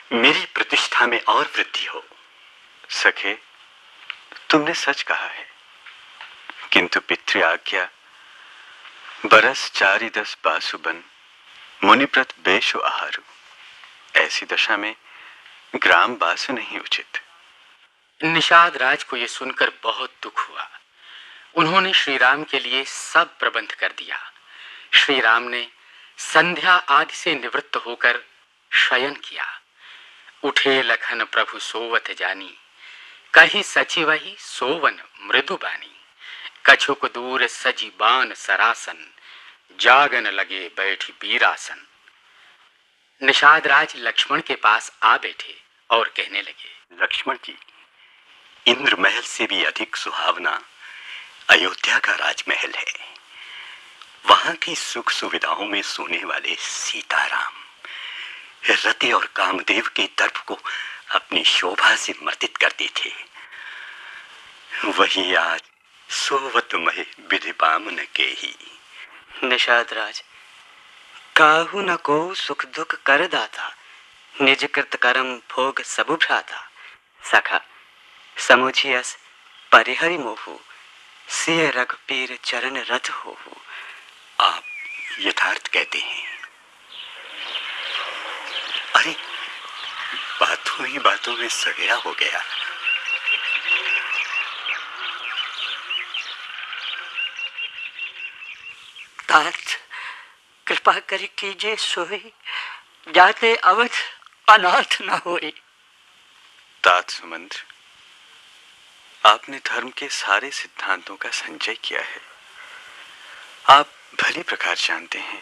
मेरी प्रतिष्ठा में और वृद्धि हो। सखे, तुमने सच कहा है, किंतु पितृ आज्ञा बरस 4-10 बासुबन मुनिप्रत बेशु आहारु। ऐसी दशा में ग्राम बासु नहीं उचित। निषाद राज को यह सुनकर बहुत दुख हुआ। उन्होंने श्री राम के लिए सब प्रबंध कर दिया। श्री राम ने संध्या आदि से निवृत्त होकर शयन किया। उठे लखन प्रभु सोवत जानी, कही सचिवहि सोवन मृदु बानी। कछुक दूर सजी बान सरासन, जागन लगे बैठी बीरासन। निषाद राज लक्ष्मण के पास आ बैठे और कहने लगे, लक्ष्मण जी, इंद्र महल से भी अधिक सुहावना अयोध्या का राजमहल है। वहां की सुख सुविधाओं में सोने वाले सीताराम रति और कामदेव के दर्प को अपनी शोभा से मर्दित करते थे। वही आज सोवत महे विधि बामन के ही। निषाद राज, काहू न को सुख दुख कर दाता, निज कृत कर्म भोग सबु भ्राता। सखा समुझियस परिहरि मोहु, सिय रघुपीर चरण रथ होहु। आप यथार्थ कहते हैं। अरे, बातों ही बातों में सवेरा हो गया। तात कृपा कर कीजिए सोई, जाते अवध अनाथ न होई। तात सुमंत्र, आपने धर्म के सारे सिद्धांतों का संचय किया है। आप भली प्रकार जानते हैं,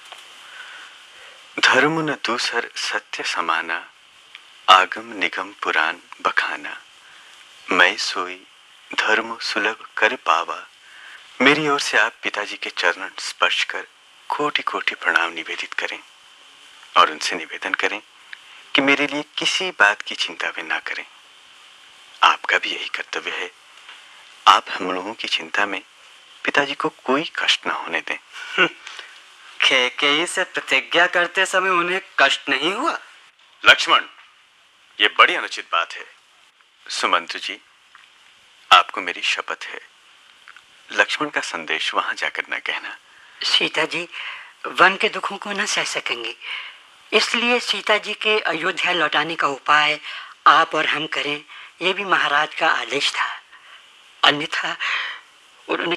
धर्म न दूसर सत्य समाना, आगम निगम पुराण बखाना। मैं सोई धर्म सुलभ कर पावा। मेरी ओर से आप पिताजी के चरण स्पर्श कर कोटि कोटि प्रणाम निवेदित करें और उनसे निवेदन करें कि मेरे लिए किसी बात की चिंता वे ना करें। आपका भी यही कर्तव्य है। आप हम लोगों की चिंता में पिताजी को कोई कष्ट ना होने दें। कैकेयी से प्रतिज्ञा करते समय उन्हें कष्ट नहीं हुआ? लक्ष्मण, ये बड़ी अनुचित बात है। सुमंत्र जी, आपको मेरी शपथ है, लक्ष्मण का संदेश वहां जाकर न कहना। सीता जी वन के दुखों को न सह सकेंगे, इसलिए सीता जी के अयोध्या लौटाने का उपाय आप और हम करें, ये भी महाराज का आदेश था। अन्यथा उन्होंने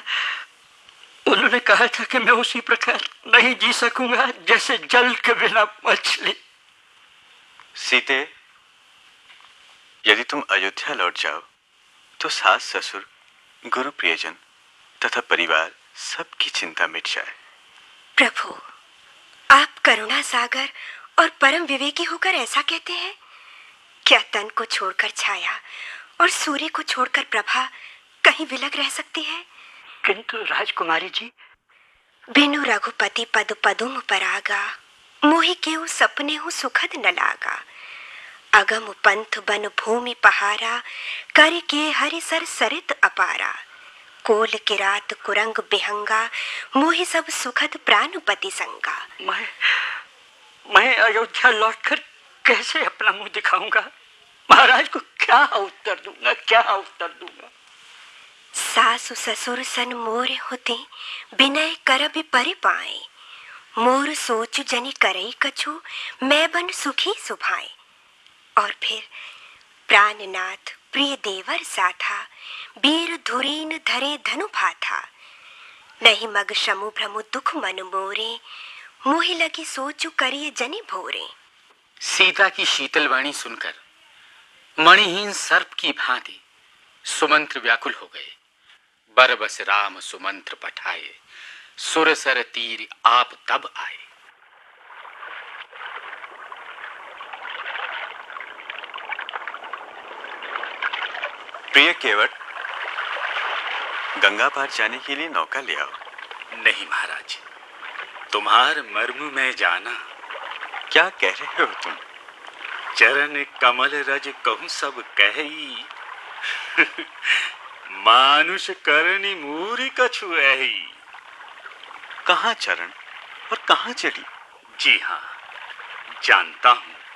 कहा था कि मैं उसी प्रकार नहीं जी सकूंगा जैसे जल के बिना मछली। सीते, यदि तुम अयोध्या लौट जाओ तो सास ससुर, गुरु प्रियजन तथा परिवार सबकी चिंता मिट जाए। प्रभु, आप करुणा सागर और परम विवेकी होकर ऐसा कहते हैं? क्या तन को छोड़कर छाया और सूर्य को छोड़कर प्रभा कहीं विलग रह सकती है? किंतु राजकुमारी जी, बिनु रघुपति पद पदुम परागा, मोहि केउ सपने हूँ सुखद न लागा। अगम पंथ बन भूमि पहारा, कर के हरि सर सरित अपारा। कोल किरात कुरंग बिहंगा, मोहि सब सुखद प्राणपति संगा। मैं अयोध्या लौटकर कैसे अपना मुंह दिखाऊंगा? महाराज को क्या उत्तर दूंगा? सासु ससुर सन मोर होते, बिनय करबि परि पाए। मोर सोचु जनि करई कछु, मैं बन सुखी सुभाए। और फिर प्राणनाथ प्रिय देवर साथा, वीर धुरीन धरे धनु भाथा। नहीं मग शमु भ्रमु दुख मन मोरे, मोहि लगी सोचु करिय जनि भोरे। सीता की शीतल वाणी सुनकर मणिहीन सर्प की भांति सुमंत्र व्याकुल हो गए। बरबस राम सुमंत्र पठाए, सुरसर तीर आप तब आए। प्रिय केवट, गंगा पार जाने के लिए नौका ले आओ। नहीं महाराज, तुम्हार मर्म में जाना। क्या कह रहे हो तुम? चरण कमल रज कहूं सब कही, मानुष करनी मूरी कछु ऐही। कहाँ चरण और कहाँ चढ़ी? जी हाँ, जानता हूं।